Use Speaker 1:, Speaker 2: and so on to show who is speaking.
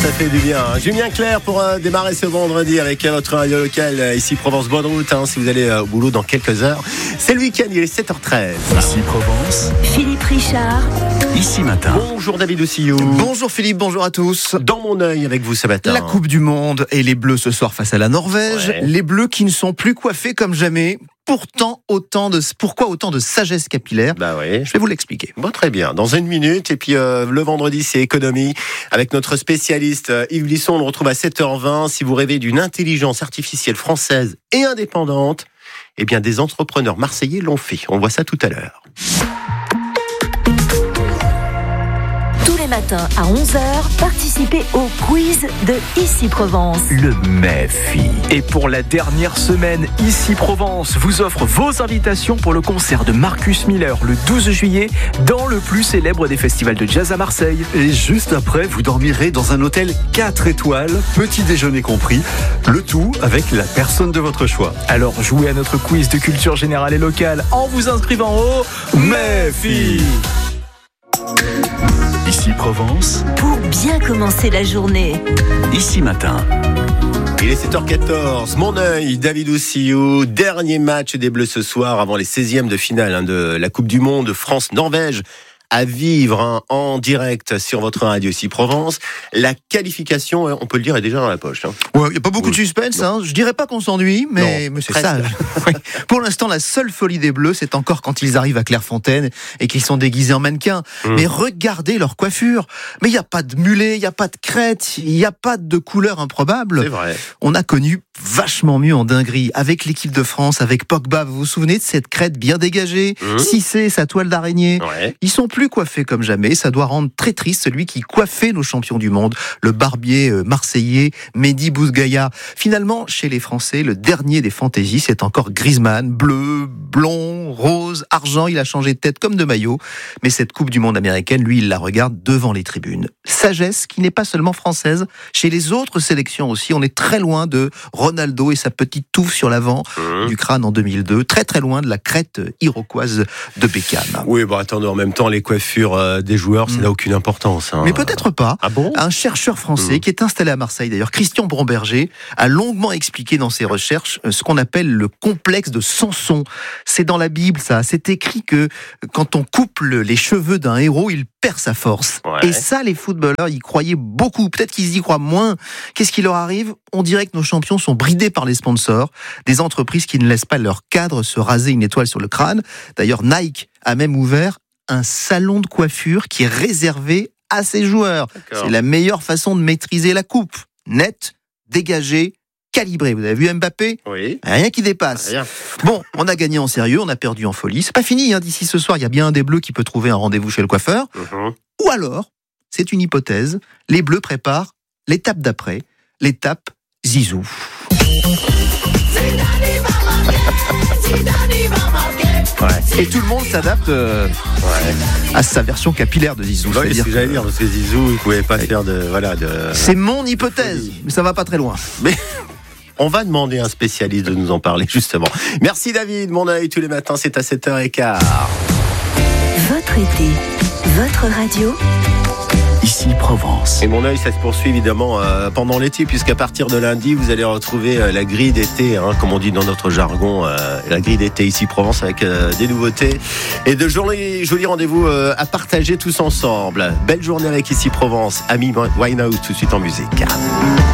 Speaker 1: ça fait du bien. Julien Clerc pour démarrer ce vendredi avec votre radio locale ici Provence. Bonne route si vous allez au boulot dans quelques heures. C'est le week-end, il est 7h13.
Speaker 2: Ici Provence.
Speaker 3: Philippe Richard.
Speaker 2: Ici Matin.
Speaker 1: Bonjour David Oussillou.
Speaker 4: Bonjour Philippe, bonjour à tous.
Speaker 1: Dans mon œil avec vous ce matin.
Speaker 4: La Coupe du Monde et les Bleus ce soir face à la Norvège.
Speaker 1: Ouais.
Speaker 4: Les Bleus qui ne sont plus coiffés comme jamais. Pourquoi autant de sagesse capillaire?
Speaker 1: Bah oui.
Speaker 4: Je vais vous l'expliquer.
Speaker 1: Bon, très bien. Dans une minute. Et puis le vendredi, c'est économie. Avec notre spécialiste Yves Lisson, on le retrouve à 7h20. Si vous rêvez d'une intelligence artificielle française et indépendante, eh bien des entrepreneurs marseillais l'ont fait. On voit ça tout à l'heure.
Speaker 3: Tous les matins à 11h, participez au quiz de Ici Provence.
Speaker 2: Le MEFI. Et pour la dernière semaine, Ici Provence vous offre vos invitations pour le concert de Marcus Miller le 12 juillet dans le plus célèbre des festivals de jazz à Marseille.
Speaker 5: Et juste après, vous dormirez dans un hôtel 4 étoiles, petit déjeuner compris, le tout avec la personne de votre choix.
Speaker 2: Alors jouez à notre quiz de culture générale et locale en vous inscrivant au MEFI.
Speaker 5: Ici Provence,
Speaker 3: Pour bien commencer la journée.
Speaker 5: Ici Matin.
Speaker 1: Il est 7h14, mon œil, David Oussillou, dernier match des Bleus ce soir avant les 16e de finale de la Coupe du Monde France-Norvège. À vivre en direct sur votre radio ici Provence. La qualification, on peut le dire, est déjà dans la poche.
Speaker 4: Il n'y a pas beaucoup de suspense. Je dirais pas qu'on s'ennuie, mais c'est
Speaker 1: presque.
Speaker 4: sage. Oui. Pour l'instant, la seule folie des Bleus, c'est encore quand ils arrivent à Clairefontaine et qu'ils sont déguisés en mannequins. Mais regardez leur coiffure. Mais il n'y a pas de mulet, il n'y a pas de crête, il n'y a pas de couleur improbable.
Speaker 1: C'est vrai.
Speaker 4: On a connu vachement mieux en dinguerie avec l'équipe de France, avec Pogba. Vous vous souvenez de cette crête bien dégagée, Cissé, sa toile d'araignée.
Speaker 1: Ouais.
Speaker 4: Ils sont plus coiffés comme jamais. Ça doit rendre très triste celui qui coiffait nos champions du monde, le barbier marseillais Mehdi Bouzgaïa. Finalement, chez les Français, le dernier des fantaisies, c'est encore Griezmann, bleu, blond, rose, argent. Il a changé de tête comme de maillot. Mais cette Coupe du Monde américaine, lui, il la regarde devant les tribunes. Sagesse qui n'est pas seulement française. Chez les autres sélections aussi, on est très loin de Ronaldo et sa petite touffe sur l'avant du crâne en 2002. Très très loin de la crête iroquoise de Beckham.
Speaker 1: Oui, bon, attendez, en même temps, les coiffures des joueurs, ça n'a aucune importance.
Speaker 4: Mais peut-être pas.
Speaker 1: Ah bon ?
Speaker 4: Un chercheur français qui est installé à Marseille, d'ailleurs, Christian Bromberger, a longuement expliqué dans ses recherches ce qu'on appelle le complexe de Samson. C'est dans la Bible, ça. C'est écrit que quand on coupe les cheveux d'un héros, il perd sa force.
Speaker 1: Ouais.
Speaker 4: Et ça, les footballeurs y croyaient beaucoup. Peut-être qu'ils y croient moins. Qu'est-ce qui leur arrive ? On dirait que nos champions sont bridés par les sponsors, des entreprises qui ne laissent pas leurs cadres se raser une étoile sur le crâne. D'ailleurs, Nike a même ouvert un salon de coiffure qui est réservé à ses joueurs.
Speaker 1: D'accord.
Speaker 4: C'est la meilleure façon de maîtriser la coupe. Nette, dégagée, calibrée. Vous avez vu Mbappé ?
Speaker 1: Oui.
Speaker 4: Rien qui dépasse.
Speaker 1: Rien.
Speaker 4: Bon, on a gagné en sérieux, on a perdu en folie. C'est pas fini, d'ici ce soir, il y a bien un des Bleus qui peut trouver un rendez-vous chez le coiffeur. Ou alors, c'est une hypothèse, les Bleus préparent l'étape d'après, l'étape Zizou. Et tout le monde s'adapte à sa version capillaire de Zizou.
Speaker 1: Ouais, c'est ce que j'allais dire, parce que Zizou, il ne pouvait pas faire de...
Speaker 4: C'est mon hypothèse, mais ça va pas très loin.
Speaker 1: Mais on va demander à un spécialiste de nous en parler, justement. Merci David, mon œil, tous les matins, c'est à 7h15.
Speaker 3: Votre été, votre radio.
Speaker 5: Ici Provence.
Speaker 1: Et mon œil, ça se poursuit évidemment pendant l'été, puisqu'à partir de lundi, vous allez retrouver la grille d'été, comme on dit dans notre jargon, la grille d'été ici Provence, avec des nouveautés et de jolis rendez-vous à partager tous ensemble. Belle journée avec ici Provence, Amy Winehouse tout de suite en musique.